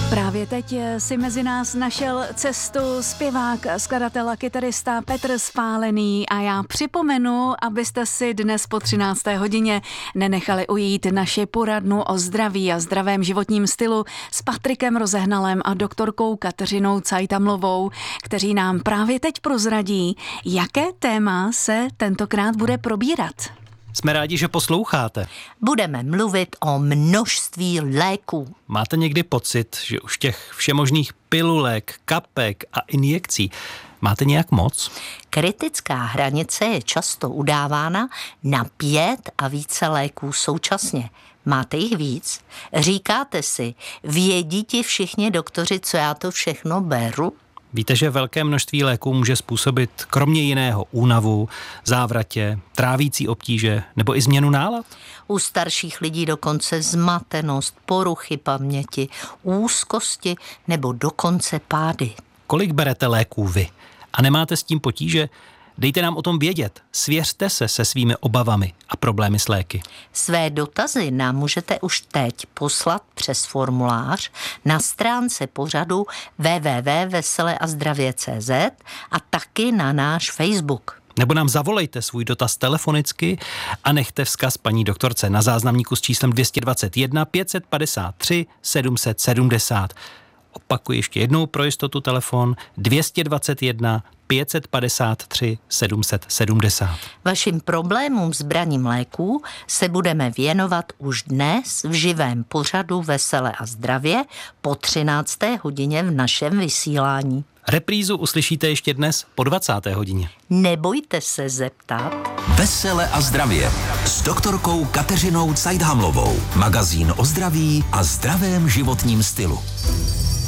Právě teď si mezi nás našel cestu zpěvák, skladatel a kytarista Petr Spálený a já připomenu, abyste si dnes po 13. hodině nenechali ujít naši poradnu o zdraví a zdravém životním stylu s Patrikem Rozehnalem a doktorkou Kateřinou Cajtamlovou, kteří nám právě teď prozradí, jaké téma se tentokrát bude probírat. Jsme rádi, že posloucháte. Budeme mluvit o množství léků. Máte někdy pocit, že už těch všemožných pilulek, kapek a injekcí máte nějak moc? Kritická hranice je často udávána na 5 a více léků současně. Máte jich víc? Říkáte si, vědí ti všichni doktoři, co já to všechno beru? Víte, že velké množství léků může způsobit kromě jiného únavu, závratě, trávící obtíže nebo i změnu nálad? U starších lidí dokonce zmatenost, poruchy paměti, úzkosti nebo dokonce pády. Kolik berete léků vy? A nemáte s tím potíže? Dejte nám o tom vědět. Svěřte se se svými obavami a problémy s léky. Své dotazy nám můžete už teď poslat přes formulář na stránce pořadu www.veseleazdravě.cz a taky na náš Facebook. Nebo nám zavolejte svůj dotaz telefonicky a nechte vzkaz paní doktorce na záznamníku s číslem 221 553 770. Opakuji ještě jednou pro jistotu telefon 221 553 770. Vašim problémům s braním léků se budeme věnovat už dnes v živém pořadu Vesele a zdravě po 13. hodině v našem vysílání. Reprízu uslyšíte ještě dnes po 20. hodině. Nebojte se zeptat. Vesele a zdravě s doktorkou Kateřinou Cajtamlovou. Magazín o zdraví a zdravém životním stylu.